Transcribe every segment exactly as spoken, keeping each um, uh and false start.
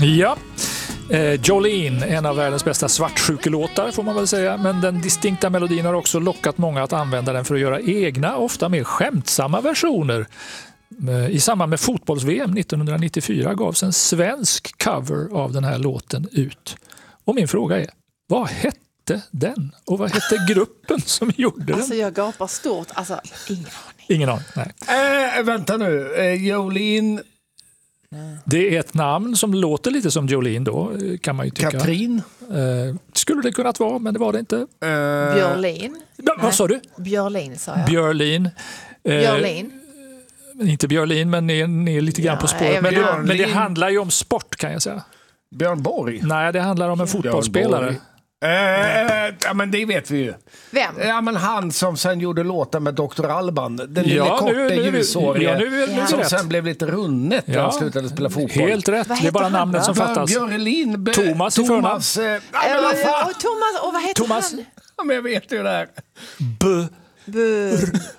Ja, eh, Jolene, en av världens bästa svartsjukelåtar får man väl säga. Men den distinkta melodin har också lockat många att använda den för att göra egna, ofta mer skämtsamma versioner. I samband med fotbolls-V M nittonhundranittiofyra gavs en svensk cover av den här låten ut. Och min fråga är, vad hette den? Och vad hette gruppen som gjorde den? Alltså jag gapar stort, alltså ingen aning. Ingen aning, nej. Äh, vänta nu, äh, Jolene... Det är ett namn som låter lite som Jolene då, kan man ju tycka. Katrin? Eh, skulle det kunnat vara, men det var det inte. Eh, Björlin? Ja, vad sa du? Björlin sa jag. Björlin. Eh, Björlin? Inte Björlin, men ni är, ni är lite grann Ja, på spåret. Men det, Björlin. men det handlar ju om sport, kan jag säga. Björn Borg? Nej, det handlar om en fotbollsspelare. Eh, ja, men det vet vi ju. Vem? Ja, men han som sen gjorde låten med doktor Alban. Den lille Ja, korta nu- nu- ljushårige. ja, nu är det som rätt. sen blev lite runnet när Ja. han slutade spela fotboll. Helt rätt, Vad det är bara heter han namnet då? som fattas. Björlin. Be- Thomas i förnamn. Thomas. Eh, ja, men vad Och fan? Thomas, och vad heter Thomas. han? Ja, men jag vet ju det här. B. Bu.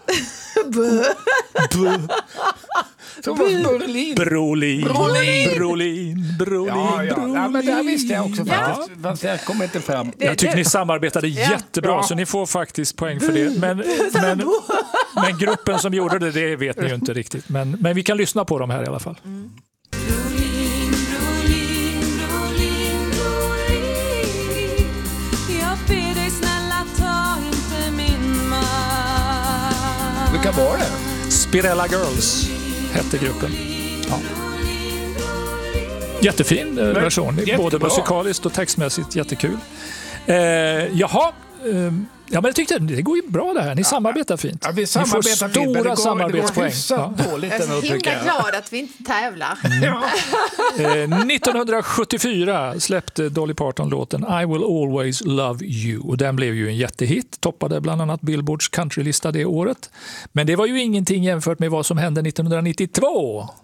Thomas Björlin. Brolin. Brolin. Brolin. Brolin. Ja, ja. Brolin. ja, men det här visste jag också Ja. faktiskt. Fast jag kommer inte fram. Jag tycker det- ni samarbetade jättebra, Ja. så ni får faktiskt poäng för det. Men, men, men gruppen som gjorde det, det vet ni ju inte riktigt. Men, men vi kan lyssna på dem här i alla fall. Brolin, brolin, brolin, brolin. Jag ber dig snälla, ta inte min man. Vilka var det? Spirella Girls hette gruppen. Ja. Jättefin eh, version, jättebra. både musikaliskt och textmässigt jättekul. Eh, jaha, eh, ja, men jag tyckte det går ju bra det här. Ni samarbetar fint. Ja, vi Ni samarbetar får fint, men det stora går- det går samarbetspoäng. hyfsat Ja. dåligt Jag är ändå, så tycker himla jag. glad att vi inte tävlar. Ja. Eh, nittonhundrasjuttiofyra släppte Dolly Parton låten I Will Always Love You. Och den blev ju en jättehit, toppade bland annat Billboards countrylista det året. Men det var ju ingenting jämfört med vad som hände nittonhundranittiotvå.